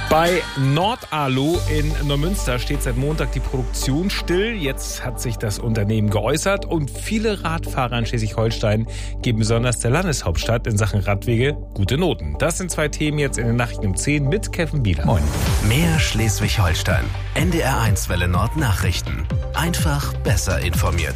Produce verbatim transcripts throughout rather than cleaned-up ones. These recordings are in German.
Bei Nordalu in Neumünster steht seit Montag die Produktion still. Jetzt hat sich das Unternehmen geäußert und viele Radfahrer in Schleswig-Holstein geben besonders der Landeshauptstadt in Sachen Radwege gute Noten. Das sind zwei Themen jetzt in den Nachrichten um zehn mit Kevin Bieler. Moin. Mehr Schleswig-Holstein. N D R eins Welle Nord Nachrichten. Einfach besser informiert.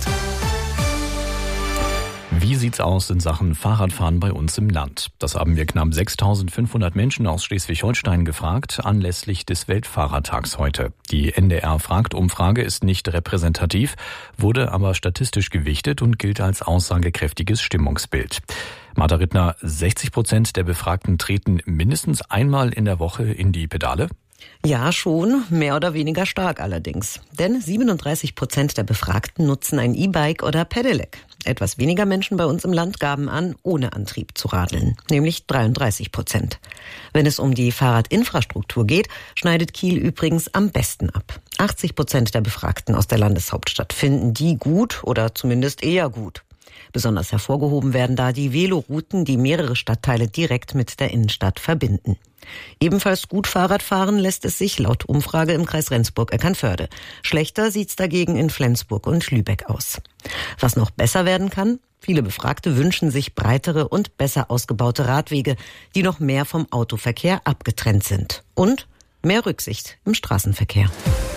Wie sieht's aus in Sachen Fahrradfahren bei uns im Land? Das haben wir knapp sechstausendfünfhundert Menschen aus Schleswig-Holstein gefragt, anlässlich des Weltfahrertags heute. Die N D R-Fragt-Umfrage ist nicht repräsentativ, wurde aber statistisch gewichtet und gilt als aussagekräftiges Stimmungsbild. Martha Rittner, sechzig Prozent der Befragten treten mindestens einmal in der Woche in die Pedale? Ja, schon, mehr oder weniger stark allerdings. Denn siebenunddreißig Prozent der Befragten nutzen ein E-Bike oder Pedelec. Etwas weniger Menschen bei uns im Land gaben an, ohne Antrieb zu radeln, nämlich dreiunddreißig Prozent. Wenn es um die Fahrradinfrastruktur geht, schneidet Kiel übrigens am besten ab. achtzig Prozent der Befragten aus der Landeshauptstadt finden die gut oder zumindest eher gut. Besonders hervorgehoben werden da die Velorouten, die mehrere Stadtteile direkt mit der Innenstadt verbinden. Ebenfalls gut Fahrradfahren lässt es sich laut Umfrage im Kreis Rendsburg-Eckernförde. Schlechter sieht's dagegen in Flensburg und Lübeck aus. Was noch besser werden kann? Viele Befragte wünschen sich breitere und besser ausgebaute Radwege, die noch mehr vom Autoverkehr abgetrennt sind. Und mehr Rücksicht im Straßenverkehr.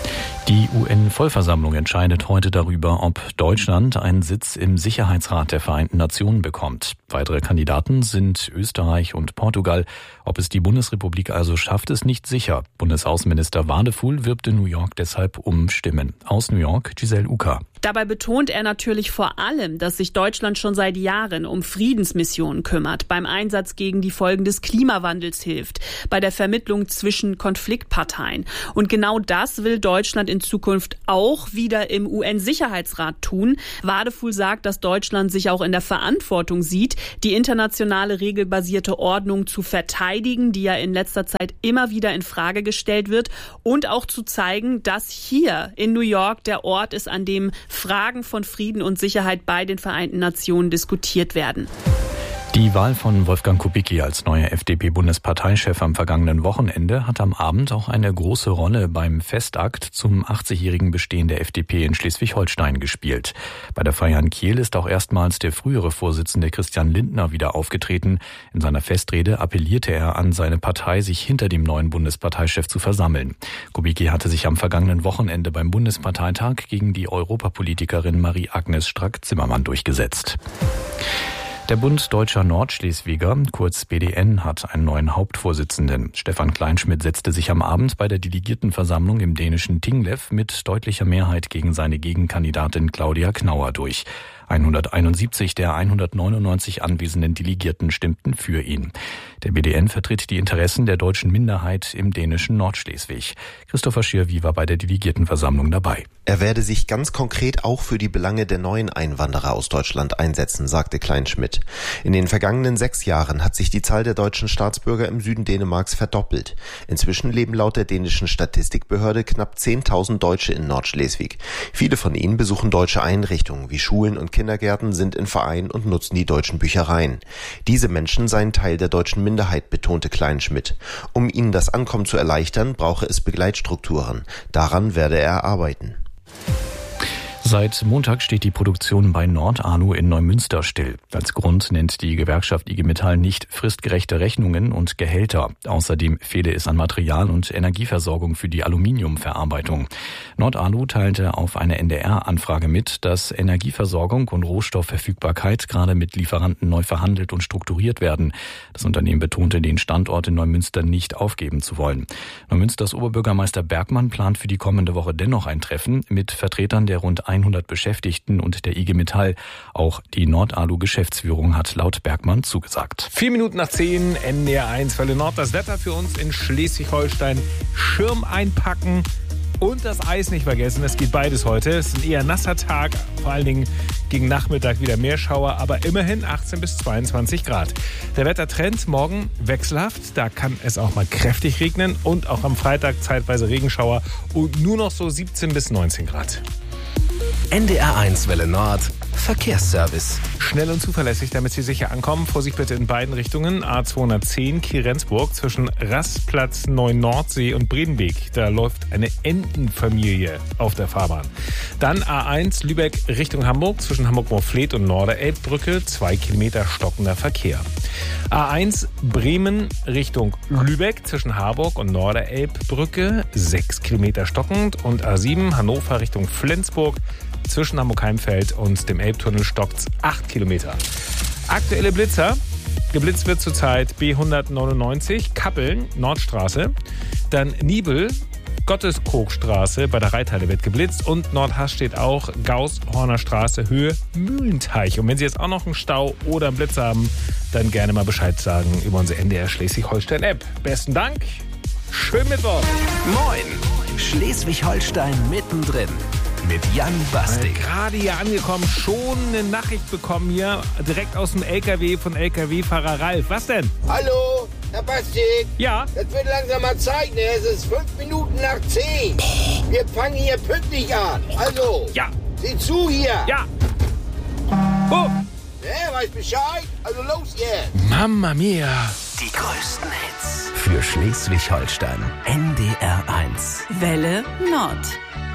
Die U N-Vollversammlung entscheidet heute darüber, ob Deutschland einen Sitz im Sicherheitsrat der Vereinten Nationen bekommt. Weitere Kandidaten sind Österreich und Portugal. Ob es die Bundesrepublik also schafft, ist nicht sicher. Bundesaußenminister Wadefuhl wirbt in New York deshalb um Stimmen. Aus New York, Giselle Uka. Dabei betont er natürlich vor allem, dass sich Deutschland schon seit Jahren um Friedensmissionen kümmert, beim Einsatz gegen die Folgen des Klimawandels hilft, bei der Vermittlung zwischen Konfliktparteien. Und genau das will Deutschland in Zukunft auch wieder im U N-Sicherheitsrat tun. Wadefuhl sagt, dass Deutschland sich auch in der Verantwortung sieht, die internationale regelbasierte Ordnung zu verteidigen, die ja in letzter Zeit immer wieder in Frage gestellt wird, und auch zu zeigen, dass hier in New York der Ort ist, an dem Fragen von Frieden und Sicherheit bei den Vereinten Nationen diskutiert werden. Die Wahl von Wolfgang Kubicki als neuer F D P-Bundesparteichef am vergangenen Wochenende hat am Abend auch eine große Rolle beim Festakt zum achtzigjährigen Bestehen der F D P in Schleswig-Holstein gespielt. Bei der Feier in Kiel ist auch erstmals der frühere Vorsitzende Christian Lindner wieder aufgetreten. In seiner Festrede appellierte er an seine Partei, sich hinter dem neuen Bundesparteichef zu versammeln. Kubicki hatte sich am vergangenen Wochenende beim Bundesparteitag gegen die Europapolitikerin Marie-Agnes Strack-Zimmermann durchgesetzt. Der Bund Deutscher Nordschleswiger, kurz B D N, hat einen neuen Hauptvorsitzenden. Stefan Kleinschmidt setzte sich am Abend bei der Delegiertenversammlung im dänischen Tinglev mit deutlicher Mehrheit gegen seine Gegenkandidatin Claudia Knauer durch. hunderteinundsiebzig der hundertneunundneunzig anwesenden Delegierten stimmten für ihn. Der B D N vertritt die Interessen der deutschen Minderheit im dänischen Nordschleswig. Christopher Schirwie war bei der Delegiertenversammlung dabei. Er werde sich ganz konkret auch für die Belange der neuen Einwanderer aus Deutschland einsetzen, sagte Kleinschmidt. In den vergangenen sechs Jahren hat sich die Zahl der deutschen Staatsbürger im Süden Dänemarks verdoppelt. Inzwischen leben laut der dänischen Statistikbehörde knapp zehntausend Deutsche in Nordschleswig. Viele von ihnen besuchen deutsche Einrichtungen wie Schulen und Kindergärten, sind in Vereinen und nutzen die deutschen Büchereien. Diese Menschen seien Teil der deutschen Minderheit, betonte Kleinschmidt. Um ihnen das Ankommen zu erleichtern, brauche es Begleitstrukturen. Daran werde er arbeiten. Seit Montag steht die Produktion bei Nordalu in Neumünster still. Als Grund nennt die Gewerkschaft I G Metall nicht fristgerechte Rechnungen und Gehälter. Außerdem fehle es an Material und Energieversorgung für die Aluminiumverarbeitung. Nordalu teilte auf eine N D R-Anfrage mit, dass Energieversorgung und Rohstoffverfügbarkeit gerade mit Lieferanten neu verhandelt und strukturiert werden. Das Unternehmen betonte, den Standort in Neumünster nicht aufgeben zu wollen. Neumünsters Oberbürgermeister Bergmann plant für die kommende Woche dennoch ein Treffen mit Vertretern der rund hundert Beschäftigten und der I G Metall. Auch die Nordalu-Geschäftsführung hat laut Bergmann zugesagt. Vier Minuten nach zehn, N D R eins Welle Nord. Das Wetter für uns in Schleswig-Holstein. Schirm einpacken und das Eis nicht vergessen. Es geht beides heute. Es ist ein eher nasser Tag, vor allen Dingen gegen Nachmittag wieder mehr Schauer, aber immerhin achtzehn bis zweiundzwanzig Grad. Der Wettertrend morgen wechselhaft. Da kann es auch mal kräftig regnen und auch am Freitag zeitweise Regenschauer und nur noch so siebzehn bis neunzehn Grad. N D R eins Welle Nord Verkehrsservice. Schnell und zuverlässig, damit Sie sicher ankommen. Vorsicht bitte in beiden Richtungen. A zweihundertzehn Kiel-Rendsburg zwischen Rastplatz Neu-Nordsee und Bredenweg. Da läuft eine Entenfamilie auf der Fahrbahn. Dann A eins Lübeck Richtung Hamburg zwischen Hamburg-Moorfleet und Norderelbbrücke. Zwei Kilometer stockender Verkehr. A eins Bremen Richtung Lübeck zwischen Harburg und Norderelbbrücke. Sechs Kilometer stockend. Und A sieben Hannover Richtung Flensburg zwischen Hamburg-Heimfeld und dem Elbtunnel stockt's acht Kilometer. Aktuelle Blitzer. Geblitzt wird zurzeit B hundertneunundneunzig, Kappeln, Nordstraße. Dann Nibel, Gotteskogstraße, bei der Reithalle wird geblitzt. Und Nordhass steht auch Gauss-Horner Straße, Höhe Mühlenteich. Und wenn Sie jetzt auch noch einen Stau oder einen Blitz haben, dann gerne mal Bescheid sagen über unsere N D R Schleswig-Holstein-App. Besten Dank. Schönen Mittwoch. Moin. Schleswig-Holstein mittendrin. Mit Jan Bastik. Gerade hier angekommen, schon eine Nachricht bekommen hier, direkt aus dem L K W von L K W-Fahrer Ralf. Was denn? Hallo, Herr Bastik. Ja? Das wird langsam mal Zeit, ne? Es ist fünf Minuten nach zehn. Boah. Wir fangen hier pünktlich an. Also, ja. Sieh zu hier. Ja. Oh. Ne, weiß Bescheid? Also los jetzt. Mamma mia. Die größten Hits für Schleswig-Holstein. N D R eins. Welle Nord.